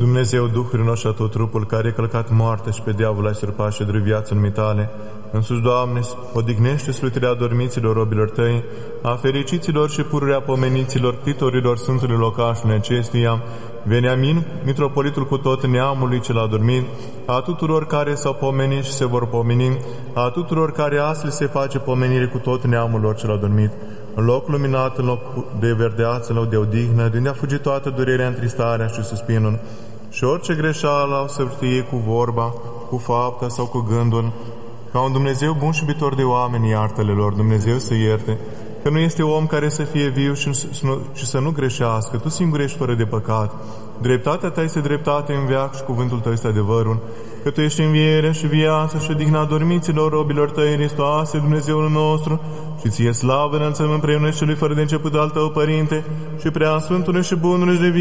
Dumnezeu, Duhul nostru și tot trupul, care a călcat moartea și pe diavol ai surpat și drept viață în mitale, însuși, Doamne, odihnește slutile adormiților robilor Tăi, a fericiților și pururea pomeniților, titorilor Sfântului locașului acestuia, Veniamin, mitropolitul cu tot neamului cel adormit, a tuturor care s-au pomenit și se vor pomeni, a tuturor care astfel se face pomenire cu tot neamul lor cel adormit, în loc luminat, în loc de verdeață, în loc de odihnă, de unde a fugit toată durerea, întristarea și suspinul, și orice greșeală au să știe cu vorba, cu fapta sau cu gândul, ca un Dumnezeu bun și iubitor de oameni, iartă-le lor, Dumnezeu să ierte, că nu este om care să fie viu și să nu greșească, Tu singur ești fără de păcat. Dreptatea Ta este dreptate în veac și cuvântul Tău este adevărul, că Tu ești învierea și viața și odihna dormiților robilor Tăi, Hristoase, Dumnezeul nostru, și Ție slavă înălțăm împreună Celui fără de început al Tău, Părinte, și prea Sfântului și Bunului și de